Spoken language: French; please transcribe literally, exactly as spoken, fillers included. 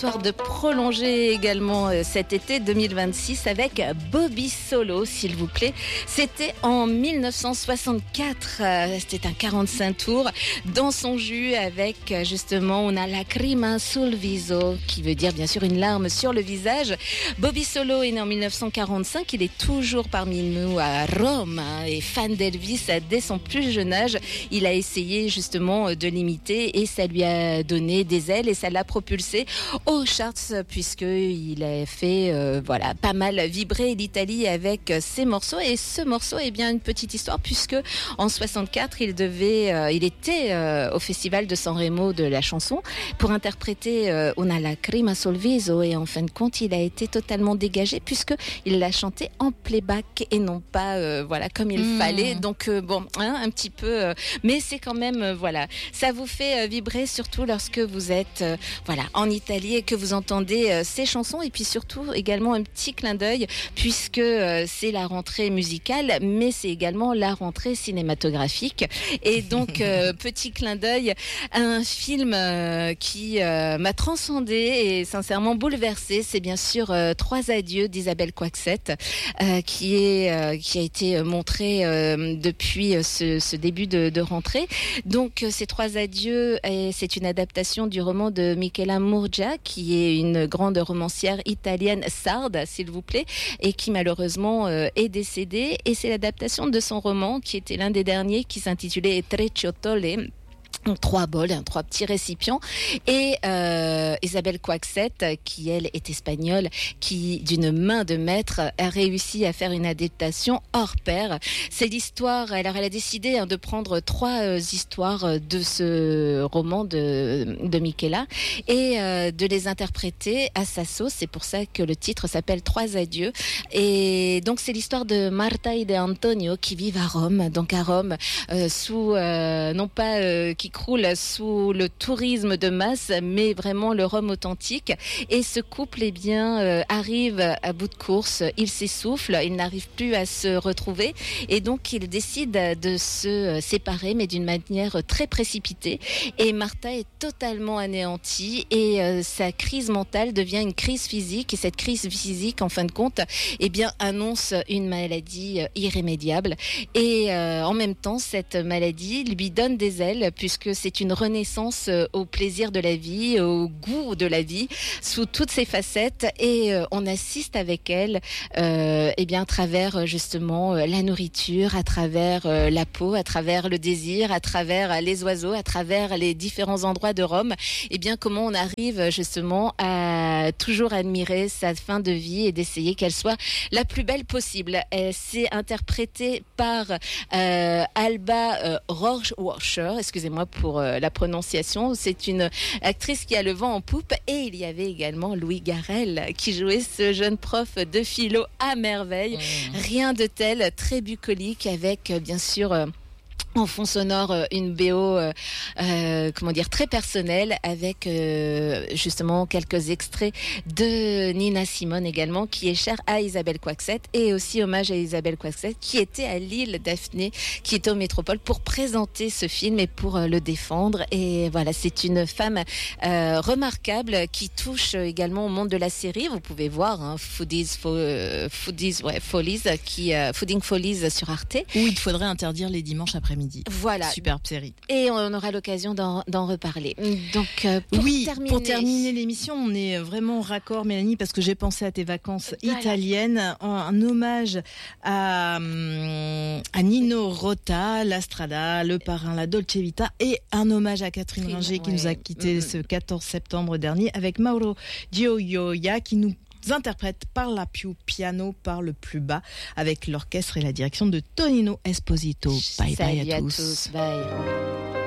histoire de prolonger également cet été deux mille vingt-six avec Bobby Solo, s'il vous plaît. C'était en dix-neuf cent soixante-quatre, c'était un quarante-cinq tours dans son jus avec justement Una lacrima sul viso, qui veut dire bien sûr une larme sur le visage. Bobby Solo est né en dix-neuf cent quarante-cinq, il est toujours parmi nous à Rome hein, et fan d'Elvis dès son plus jeune âge. Il a essayé justement de l'imiter et ça lui a donné des ailes et ça l'a propulsé aux charts puisqu'il a fait euh, voilà, pas mal vibrer l'Italie avec ses morceaux. Et ce morceau est bien une petite histoire puisque en soixante-quatre il devait, euh, il était euh, au festival de Sanremo de la chanson pour interpréter euh, Una lacrima sul viso et en fin de compte il a été totalement dégagé puisque il l'a chanté en playback et non pas euh, voilà comme il mmh. fallait. Donc euh, bon hein, un petit peu, euh, mais c'est quand même euh, voilà, ça vous fait euh, vibrer surtout lorsque vous êtes euh, voilà en Italie et que vous entendez euh, ces chansons et puis surtout également un petit clin d'œil puisque euh, c'est la rentrée musicale mais c'est également la rentrée cinématographique et donc euh, petit clin d'œil à un film euh, qui euh, m'a transcendé et sincèrement bouleversé, c'est bien sûr euh, Trois adieux d'Isabelle Coixet euh, qui est euh, qui a été montré euh, depuis ce, ce début de, de rentrée. Donc ces Trois adieux et c'est une adaptation du roman de Michela Murgia qui est une grande romancière italienne sarde s'il vous plaît et qui malheureusement euh, est décédée et c'est l'adaptation de son roman qui était l'un des derniers qui s'intitulait Tre ciotole. Trois bols, hein, trois petits récipients et euh, Isabelle Coixet qui elle est espagnole qui d'une main de maître a réussi à faire une adaptation hors pair. C'est l'histoire, alors elle a décidé hein, de prendre trois euh, histoires de ce roman de, de Michela et euh, de les interpréter à sa sauce, c'est pour ça que le titre s'appelle Trois adieux et donc c'est l'histoire de Marta et de Antonio qui vivent à Rome, donc à Rome euh, sous euh, non pas euh, qui croule sous le tourisme de masse, mais vraiment le Rome authentique. Et ce couple, eh bien, euh, arrive à bout de course. Il s'essouffle, il n'arrive plus à se retrouver, et donc il décide de se séparer, mais d'une manière très précipitée. Et Martha est totalement anéantie, et euh, sa crise mentale devient une crise physique. Et cette crise physique, en fin de compte, eh bien, annonce une maladie irrémédiable. Et euh, en même temps, cette maladie lui donne des ailes, puisque que c'est une renaissance au plaisir de la vie, au goût de la vie, sous toutes ses facettes. Et euh, on assiste avec elle, euh, eh bien, à travers justement euh, la nourriture, à travers euh, la peau, à travers le désir, à travers les oiseaux, à travers les différents endroits de Rome. Eh bien, comment on arrive justement à toujours admirer sa fin de vie et d'essayer qu'elle soit la plus belle possible. Et c'est interprété par euh, Alba euh, Rohrwacher, excusez-moi pour euh, la prononciation. C'est une actrice qui a le vent en poupe et il y avait également Louis Garrel qui jouait ce jeune prof de philo à merveille. Mmh. Rien de tel, très bucolique avec euh, bien sûr euh, en fond sonore une B O euh, euh, comment dire très personnelle avec euh, justement quelques extraits de Nina Simone également qui est chère à Isabelle Coixet et aussi hommage à Isabelle Coixet qui était à Lille Daphné qui était au Métropole pour présenter ce film et pour euh, le défendre et voilà c'est une femme euh, remarquable qui touche également au monde de la série. Vous pouvez voir hein, Foodies, fo- euh, Foodies ouais, Follies qui euh, Fooding Follies sur Arte où il faudrait interdire les dimanches après-midi. Voilà. Superbe série. Et on aura l'occasion d'en, d'en reparler. Donc, euh, pour oui, terminer... pour terminer l'émission, on est vraiment raccord, Mélanie, parce que j'ai pensé à tes vacances voilà. italiennes, en un hommage à, à Nino Rota, La Strada, Le Parrain, La Dolce Vita, et un hommage à Catherine Ringer, ouais. qui nous a quittés mmh. ce quatorze septembre dernier, avec Mauro Gioioia, qui nous interprète par la più piano, par le plus bas, avec l'orchestre et la direction de Tonino Esposito. Bye Salut bye à, à tous. tous. Bye.